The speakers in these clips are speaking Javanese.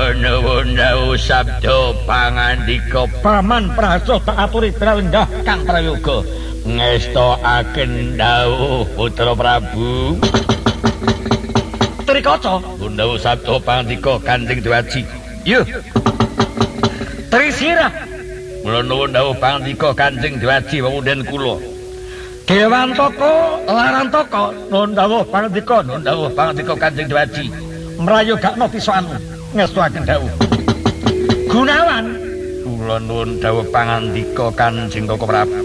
nuwun sabda pangandika Paman Praso tak aturi pirendah Kang Prayoga ngestakaken dawuh Putra Prabu. Trikaca nuwun sabda pangandika Kanjeng Dewaji. Yuh. Trisirah kula nuwun dawuh pangandika Kanjeng Dewaji wewunden kula. Dewantaka Larantaka nuwun dawuh pangandika Kanjeng Dewaji. Mrayogakno pisokan ngestakaken dawuh. Gunawan kula nuwun dawuh pangandika Kanjeng Koko Prabu.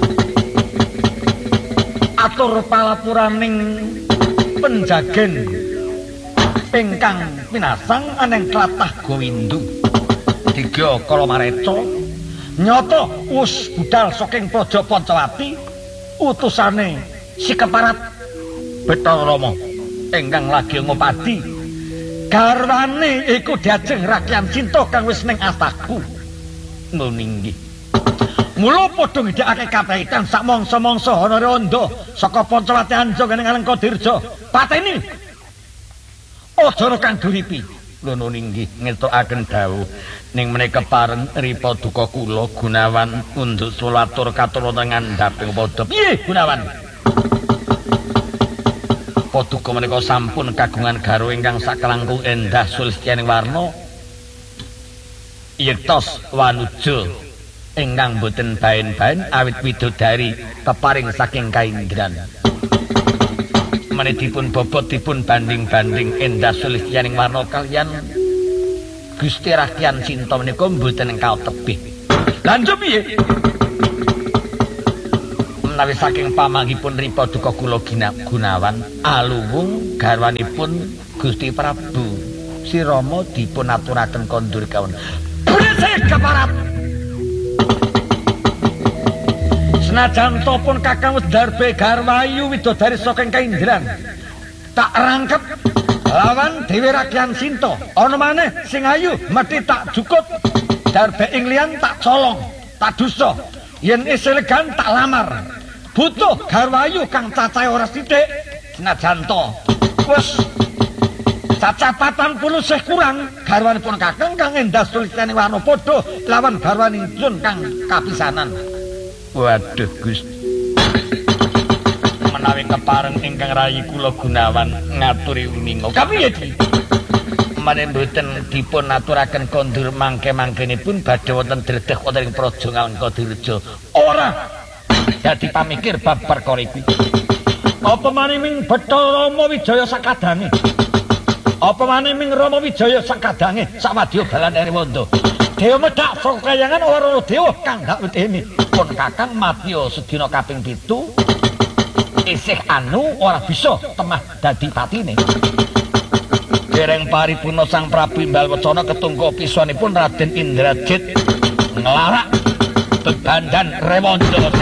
Atur palapuraning penjagen ingkang pinasang aneng tlatah Gowindu. Tiga Kalamareca nyata wis budal saking Praja Pancawati utusane Sikeparat Bathara Rama ingkang lagi ngopadi garwane iku Diajeng Rakyan Cinta kang wis ning astaku. Ngono inggih. Mula padha ngidakake kapaitan sak mangsa-mangsa ana rondo saka Pancawati Anjong ning Alengkadirja. Pateni aja kang duripi. Lho ngono inggih ngethokaken dawuh ning menika pareng ripa duka kula Gunawan unduk sulatur katurunan ngandhaping padha. Piye Gunawan? Paduka menika sampun kagungan garwa ingkang sakelangkung endah sulistyaning warna. Yektos wanuja ingkang boten baen-baen awit widodari peparing saking kaindran. Menedipun bobot dipun banding-banding endah sulistyaning warna kalian Gusti Rakyan Cinta menika mboten engkau tebih. Lanjut piye? Menawi saking pamanggipun ripa duka kula Gunawan aluwung garwanipun Gusti Prabu Si Rama dipun aturaken kondur kawon. Bresik Keparat. Senajan pun Kakang wis darbe garwayu widodari saking kaindran. Tak rangkep lawan Dewi Rakyan Cinta. Ana maneh sing ayu mesti tak jukut. Darbe ing liyan tak colong, tak dusa. Yen isih legan tak lamar. Butuh garwayu kang cacahe ora sithik. Senajan wis cacah 40 kurang garwanipun Kakang kang endah sulistyaning warna padha lawan garwanipun kang kapisanan. Waduh Gusti. Menawi kepareng ingkang rayi kula Gunawan ngaturi uninga. Kapiye iki? Menawi mboten dipun aturaken kondur mangke-mangkenipun badhe wonten dredeg wonten ing Praja Alengkadirja. Ora dadi pamikir bab perkara iki. Apa maning Bathara Rama Wijaya sakadange? Apa maning Rama Wijaya sakadange sawadya balane Rewanda? Dewa medhak saka kayangan ora dewa kang dak wetene. Pun Kakang Matya sedina kaping 7 isih anu ora bisa temah dadi patine. Dereng paripurna Sang Prabu Imbalwacana ketungga pisanipun Raden Indrajit nglarak bebandan Rewanda.